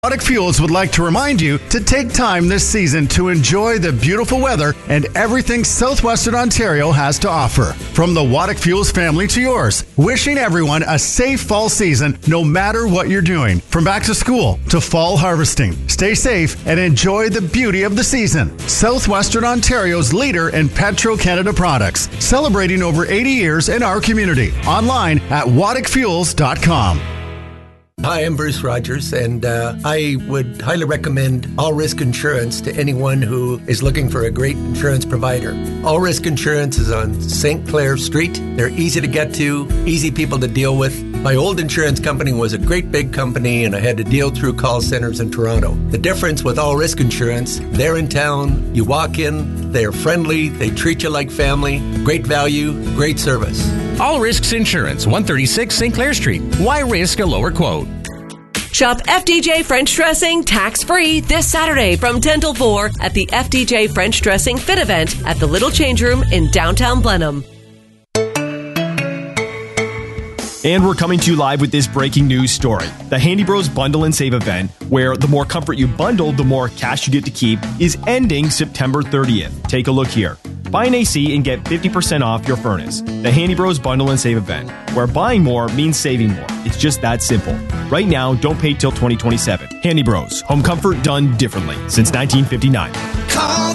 Aquatic Fuels would like to remind you to take time this season to enjoy the beautiful weather and everything Southwestern Ontario has to offer. From the Aquatic Fuels family to yours, wishing everyone a safe fall season no matter what you're doing. From back to school to fall harvesting. Stay safe and enjoy the beauty of the season. Southwestern Ontario's leader in Petro-Canada products, celebrating over 80 years in our community. Online at aquaticfuels.com. Hi, I'm Bruce Rogers, and I would highly recommend All Risk Insurance to anyone who is looking for a great insurance provider. All Risk Insurance is on St. Clair Street. They're easy to get to, easy people to deal with. My old insurance company was a great big company, and I had to deal through call centers in Toronto. The difference with All Risk Insurance, they're in town, you walk in, they're friendly, they treat you like family, great value, great service. All Risks Insurance, 136 St. Clair Street. Why risk a lower quote? Shop FDJ French Dressing tax-free this Saturday from 10 till 4 at the FDJ French Dressing Fit Event at the Little Change Room in downtown Blenheim. And we're coming to you live with this breaking news story. The Handy Bros Bundle and Save event, where the more comfort you bundle, the more cash you get to keep, is ending September 30th. Take a look here. Buy an AC and get 50% off your furnace. The Handy Bros Bundle and Save event, where buying more means saving more. It's just that simple. Right now, don't pay till 2027. Handy Bros. Home comfort done differently since 1959.